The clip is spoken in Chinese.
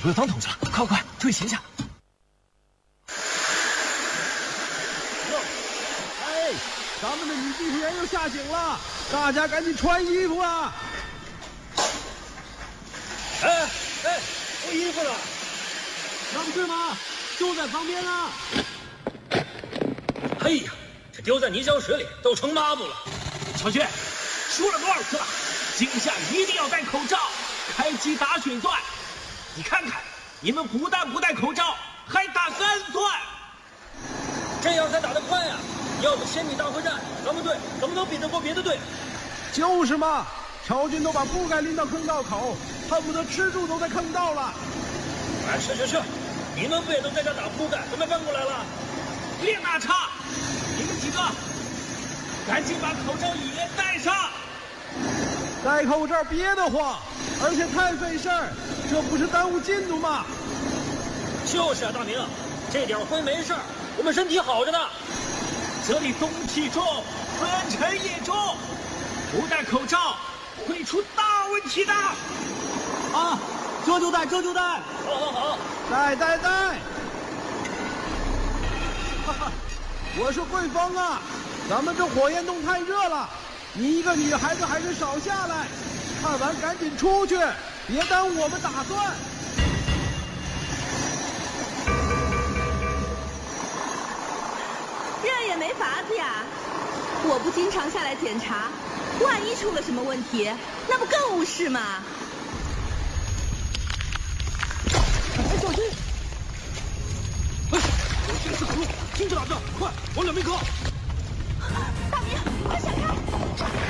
桂芳同志了，快快退行下！ 哎，咱们的女技术员又下井了，大家赶紧穿衣服啊！ 哎，脱衣服了， 那不是吗？就在旁边啊！ 哎呀，这丢在泥浆水里都成抹布了。 小薛，说了多少次了，井下一定要戴口罩，开机打水钻。你看看，你们不但不戴口罩，还打干钻。 这样才打得快啊！要不1000米大会战，咱们队怎么能比得过别的队？ 就是嘛，乔军都把铺盖拎到坑道口，恨不得吃住都在坑道了。 哎，去，你们不也都在这打铺盖，怎么搬过来了？ 别打岔，你们几个赶紧把口罩也戴上。 戴口罩憋得慌，而且太费事儿，这不是耽误进度吗？ 就是啊，大明，这点灰没事儿，我们身体好着呢。 这里冬气重，风尘也重，不戴口罩会出大问题的。 啊，这就戴。 好， 戴。哈哈，我说桂芳啊，咱们这火焰洞太热了，你一个女孩子还是少下来，看完赶紧出去，别耽误我们打算。 这也没法子呀，我不经常下来检查，万一出了什么问题，那不更误事吗？ 哎，小心！哎，有这个是可路，听着打着，快往两边靠！ 大明，快闪开！